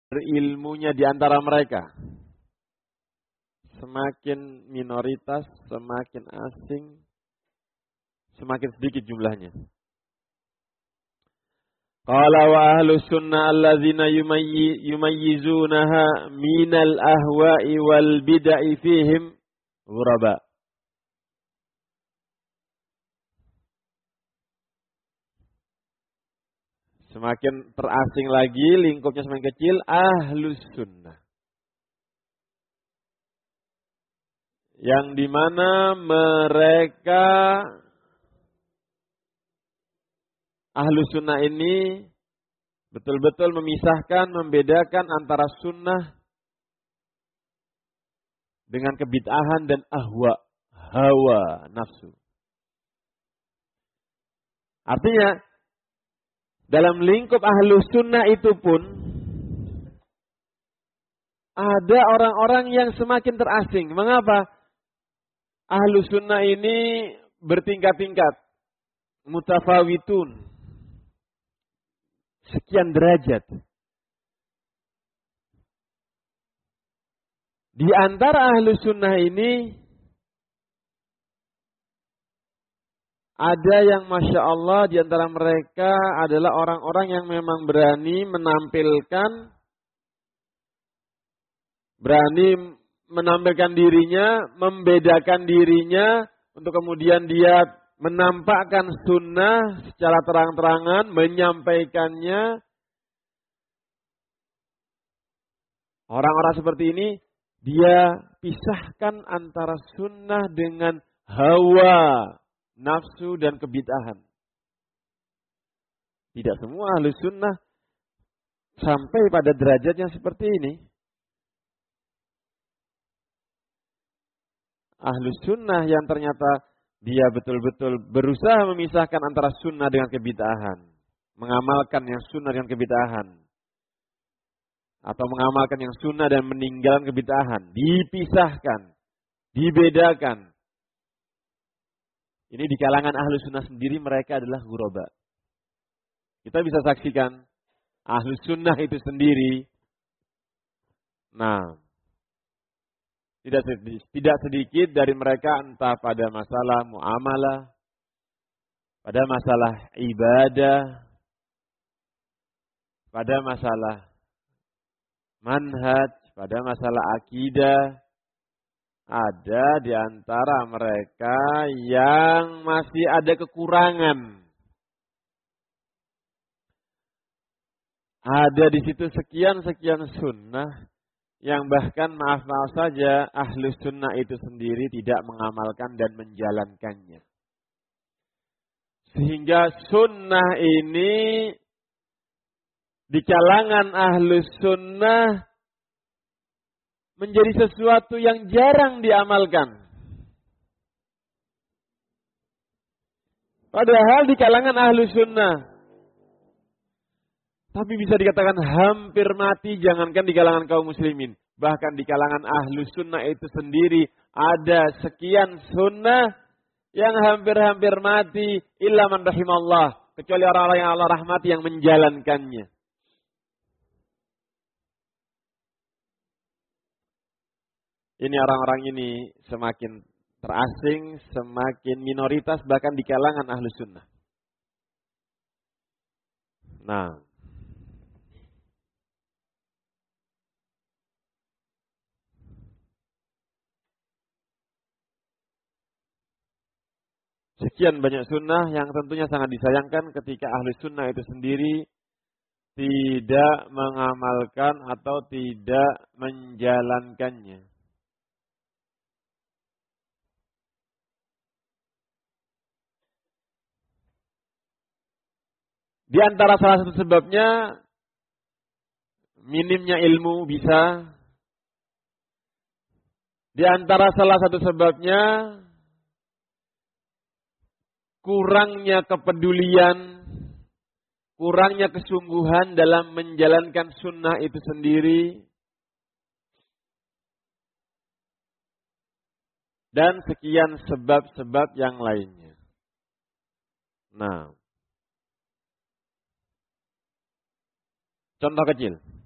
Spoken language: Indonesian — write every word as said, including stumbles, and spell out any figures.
berilmunya di antara mereka. Semakin minoritas, semakin asing, semakin sedikit jumlahnya. Qala wa ahlus sunnah alladzina yumayyizunaha minal ahwa'i wal bid'i fihim ghuraba. Semakin terasing lagi, lingkupnya semakin kecil, ahlus sunnah. Yang dimana mereka ahlus sunnah ini betul-betul memisahkan, membedakan antara sunnah dengan kebid'ahan dan ahwa, hawa, nafsu. Artinya, dalam lingkup ahlus sunnah itu pun ada orang-orang yang semakin terasing. Mengapa? Ahlus sunnah ini bertingkat-tingkat. Mutafawitun. Sekian derajat. Di antara ahlus sunnah ini ada yang Masya Allah di antara mereka adalah orang-orang yang memang berani menampilkan, berani menampilkan dirinya, membedakan dirinya, untuk kemudian dia menampakkan sunnah secara terang-terangan, menyampaikannya. Orang-orang seperti ini, dia pisahkan antara sunnah dengan hawa, nafsu dan kebid'ahan. Tidak semua ahli sunnah sampai pada derajat yang seperti ini. Ahli sunnah yang ternyata dia betul-betul berusaha memisahkan antara sunnah dengan kebid'ahan. Mengamalkan yang sunnah dengan kebid'ahan. Atau mengamalkan yang sunnah dan meninggalkan kebid'ahan. Dipisahkan. Dibedakan. Ini di kalangan ahlus sunnah sendiri mereka adalah ghuraba. Kita bisa saksikan ahlus sunnah itu sendiri. Nah, tidak sedikit, tidak sedikit dari mereka entah pada masalah muamalah, pada masalah ibadah, pada masalah manhaj, pada masalah akidah. Ada di antara mereka yang masih ada kekurangan. Ada di situ sekian-sekian sunnah yang bahkan maaf-maaf saja ahlus sunnah itu sendiri tidak mengamalkan dan menjalankannya. Sehingga sunnah ini di kalangan ahlus sunnah menjadi sesuatu yang jarang diamalkan. Padahal di kalangan ahlu sunnah. Tapi bisa dikatakan hampir mati, jangankan di kalangan kaum muslimin. Bahkan di kalangan ahlu sunnah itu sendiri ada sekian sunnah yang hampir-hampir mati. Illa man rahimallah. Kecuali orang-orang yang Allah rahmati yang menjalankannya. Ini orang-orang ini semakin terasing, semakin minoritas bahkan di kalangan ahlus sunnah. Nah, sekian banyak sunnah yang tentunya sangat disayangkan ketika ahlus sunnah itu sendiri tidak mengamalkan atau tidak menjalankannya. Di antara salah satu sebabnya minimnya ilmu bisa. Di antara salah satu sebabnya kurangnya kepedulian, kurangnya kesungguhan dalam menjalankan sunnah itu sendiri. Dan sekian sebab-sebab yang lainnya. Nah, contoh kecil.